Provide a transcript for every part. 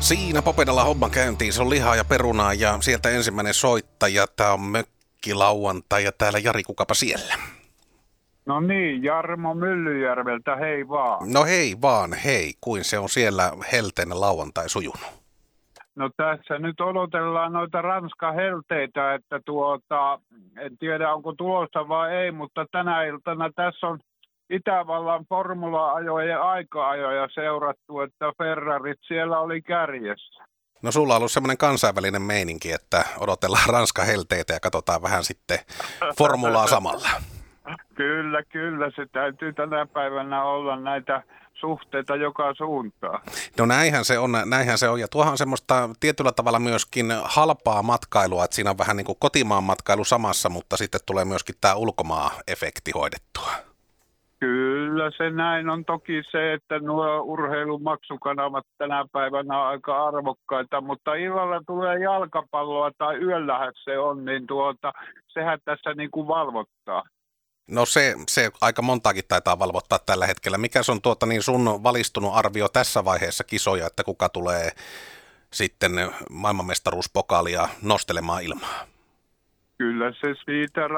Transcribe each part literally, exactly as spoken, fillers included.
Siinä Popedalla homma käyntiin, se on lihaa ja perunaa ja sieltä ensimmäinen soittaja, tää on mökkilauantai ja täällä Jari, kukapa siellä? No niin, Jarmo Myllyjärveltä, hei vaan. No hei vaan, hei, kuin se on siellä helteinen lauantai sujunut? No tässä nyt odotellaan noita Ranskan helteitä, että tuota, en tiedä onko tulossa vai ei, mutta tänä iltana tässä on Itävallan formula-ajojen aika-ajoja seurattu, että Ferrarit siellä oli kärjessä. No sulla on ollut semmoinen kansainvälinen meininki, että odotellaan Ranskan helteitä ja katsotaan vähän sitten formulaa samalla. Kyllä, kyllä, se täytyy tänä päivänä olla näitä suhteita joka suuntaan. No näinhän se on, näinhän se on. Ja tuohan on semmoista tietyllä tavalla myöskin halpaa matkailua, että siinä on vähän niin kuin kotimaan matkailu samassa, mutta sitten tulee myöskin tämä ulkomaa-efekti hoidettua. Kyllä se näin on. Toki se, että nuo urheilumaksukanavat tänä päivänä on aika arvokkaita, mutta illalla tulee jalkapalloa tai yöllähän se on, niin tuota, sehän tässä niin kuin valvottaa. No se, se aika montaakin taitaa valvottaa tällä hetkellä. Mikä on tuota niin sun valistunut arvio tässä vaiheessa kisoja, että kuka tulee sitten maailmanmestaruuspokaalia nostelemaan ilmaa? Kyllä se siitä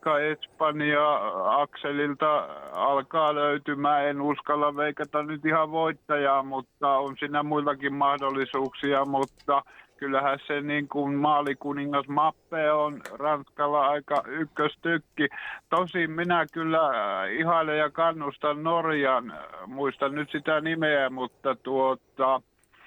Ranska-Espanja-akselilta alkaa löytymään. En uskalla veikata nyt ihan voittajaa, mutta on siinä muillakin mahdollisuuksia, mutta kyllähän se niin kuin maalikuningas Mappe on Ranskalla aika ykköstykki. Tosin minä kyllä ihailen ja kannustan Norjan, muistan nyt sitä nimeä, mutta tuota,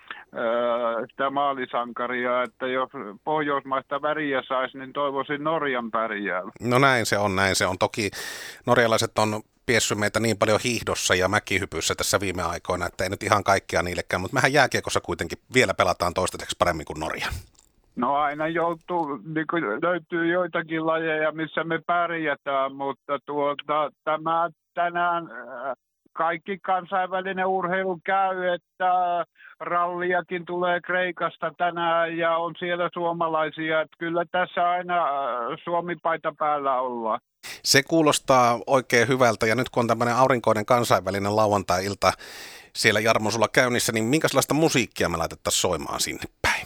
sitä maalisankaria, että jos pohjoismaista väriä saisi, niin toivoisin Norjan pärjäävän. No näin se on, näin se on. Toki norjalaiset on piessyt meitä niin paljon hiihdossa ja mäkihypyssä tässä viime aikoina, että ei nyt ihan kaikkea niillekään, mutta mehän jääkiekossa kuitenkin vielä pelataan toistaiseksi paremmin kuin Norja. No aina joutuu, niin kuin löytyy joitakin lajeja, missä me pärjätään, mutta tuota, tämä tänään kaikki kansainvälinen urheilu käy, että ralliakin tulee Kreikasta tänään ja on siellä suomalaisia, että kyllä tässä aina Suomi-paita päällä ollaan. Se kuulostaa oikein hyvältä ja nyt kun on tämmöinen aurinkoinen kansainvälinen lauantai-ilta siellä Jarmo sulla käynnissä, niin minkälaista musiikkia me laitettaisiin soimaan sinne päin?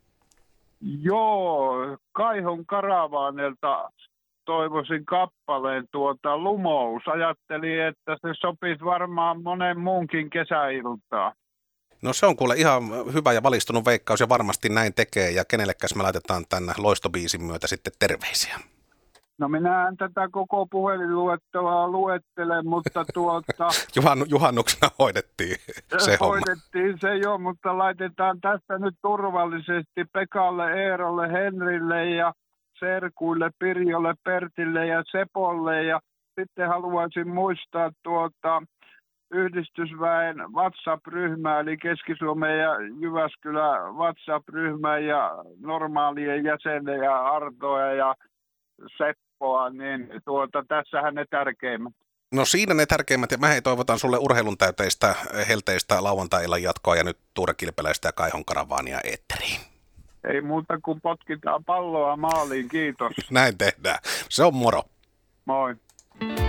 Joo, Kaihon Karavaanilta toivoisin kappaleen tuota Lumous. Ajattelin, että se sopisi varmaan monen muunkin kesäiltaan. No se on kuule ihan hyvä ja valistunut veikkaus ja varmasti näin tekee ja kenellekäs me laitetaan tänne loistobiisin myötä sitten terveisiä. No minä en tätä koko puhelinluettelua luettele, mutta tuota... Juhannu, juhannuksena hoidettiin se Hoidettiin homma. se jo, mutta laitetaan tästä nyt turvallisesti Pekalle, Eerolle, Henrille ja Serkuille, Pirjolle, Pertille ja Sepolle. Ja sitten haluaisin muistaa tuota yhdistysväen WhatsApp-ryhmää, eli Keski-Suomen ja Jyväskylän WhatsApp-ryhmää ja normaalien jäseniä, Artoa ja Seppoa, niin tuota, tässähän ne tärkeimmät. No siinä ne tärkeimmät, ja mä hei toivotan sulle urheilun täyteistä, helteistä lauantai-illan jatkoa ja nyt Tuure Kilpeläistä ja Kaihon Karavaania eetteriin. Ei muuta kuin potkitaan palloa maaliin, kiitos. Näin tehdään. Se on moro. Moi.